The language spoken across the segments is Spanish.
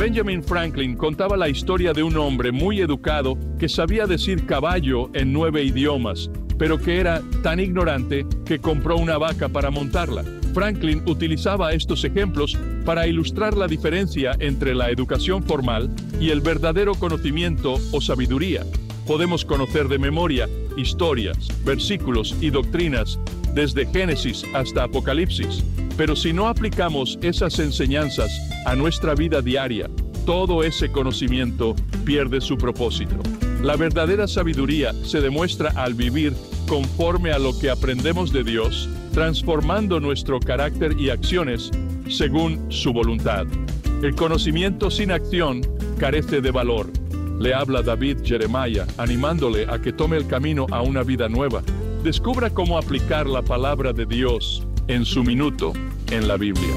Benjamin Franklin contaba la historia de un hombre muy educado que sabía decir caballo en 9 idiomas, pero que era tan ignorante que compró una vaca para montarla. Franklin utilizaba estos ejemplos para ilustrar la diferencia entre la educación formal y el verdadero conocimiento o sabiduría. Podemos conocer de memoria historias, versículos y doctrinas desde Génesis hasta Apocalipsis, pero si no aplicamos esas enseñanzas a nuestra vida diaria, todo ese conocimiento pierde su propósito. La verdadera sabiduría se demuestra al vivir conforme a lo que aprendemos de Dios, transformando nuestro carácter y acciones según su voluntad. El conocimiento sin acción carece de valor. Le habla David Jeremiah, animándole a que tome el camino a una vida nueva. Descubra cómo aplicar la palabra de Dios en su minuto en la Biblia.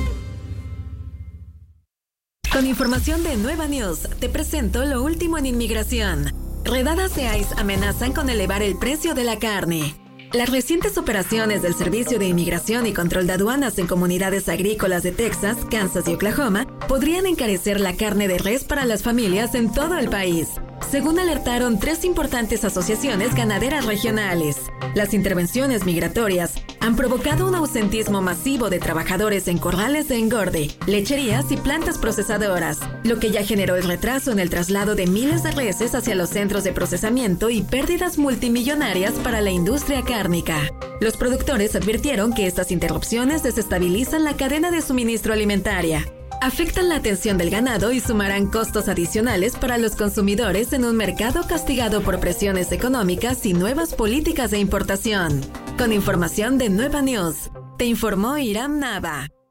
Con información de Nueva News, te presento lo último en inmigración. Redadas de ICE amenazan con elevar el precio de la carne. Las recientes operaciones del Servicio de Inmigración y Control de Aduanas en comunidades agrícolas de Texas, Kansas y Oklahoma podrían encarecer la carne de res para las familias en todo el país, según alertaron 3 importantes asociaciones ganaderas regionales. Las intervenciones migratorias han provocado un ausentismo masivo de trabajadores en corrales de engorde, lecherías y plantas procesadoras, lo que ya generó el retraso en el traslado de miles de reses hacia los centros de procesamiento y pérdidas multimillonarias para la industria cárnica. Los productores advirtieron que estas interrupciones desestabilizan la cadena de suministro alimentaria, afectan la atención del ganado y sumarán costos adicionales para los consumidores en un mercado castigado por presiones económicas y nuevas políticas de importación. Con información de Nueva News, te informó Iram Nava.